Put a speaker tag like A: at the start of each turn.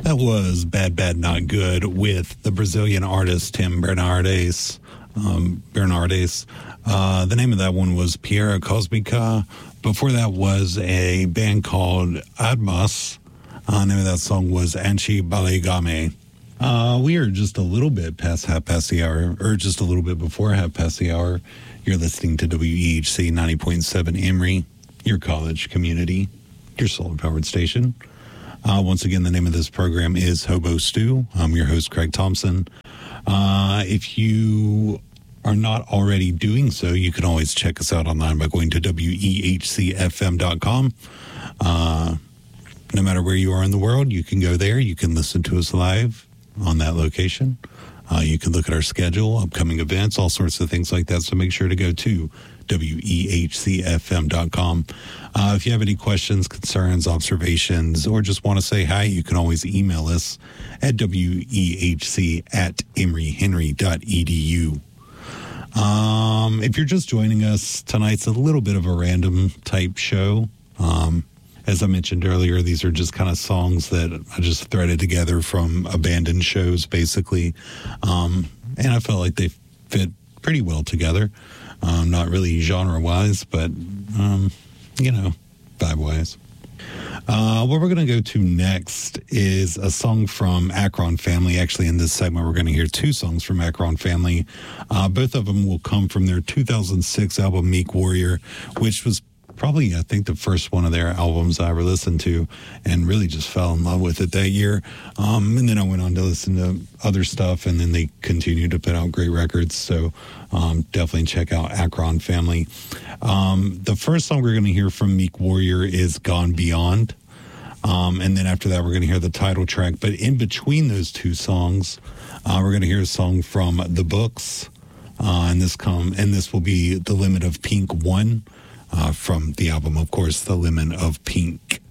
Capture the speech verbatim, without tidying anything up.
A: That was Bad, Bad, Not Good with the Brazilian artist Tim Bernardes. Um, Bernardes. Uh, the name of that one was Piera Cosmica. Before that was a band called Admas. Uh, the name of that song was Anchi Balegame. Uh, we are just a little bit past half past the hour, or just a little bit before half past the hour. You're listening to W E H C ninety point seven Emory, your college community, your solar-powered station. Uh, once again, the name of this program is Hobo Stew. I'm your host, Craig Thompson. Uh, if you are not already doing so, you can always check us out online by going to W E H C F M dot com. Uh, no matter where you are in the world, you can go there. You can listen to us live on that location. Uh, you can look at our schedule, upcoming events, all sorts of things like that. So make sure to go to W E H C F M dot com. Uh, if you have any questions, concerns, observations, or just want to say hi, you can always email us at W E H C at emory henry dot e d u. Um, if you're just joining us, tonight's a little bit of a random type show. Um, as I mentioned earlier, these are just kind of songs that I just threaded together from abandoned shows, basically. Um, and I felt like they fit pretty well together. Um, not really genre-wise, but, um, you know, vibe-wise. Uh, what we're going to go to next is a song from Akron Family. Actually, in this segment, we're going to hear two songs from Akron Family. Uh, both of them will come from their two thousand six album, Meek Warrior, which was probably, I think, the first one of their albums I ever listened to and really just fell in love with it that year. Um, and then I went on to listen to other stuff, and then they continued to put out great records. So um, definitely check out Akron Family. Um, the first song we're going to hear from Meek Warrior is Gone Beyond. Um, and then after that, we're going to hear the title track. But in between those two songs, uh, we're going to hear a song from The Books. Uh, and this come and this will be The Limit of Pink one. Uh, from the album, of course, The Lemon of Pink.